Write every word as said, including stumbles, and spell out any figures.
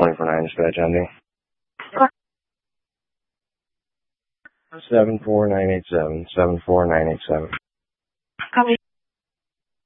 twenty-four nine dispatch ending. seven four nine eight seven, seven four nine eight seven. Copy.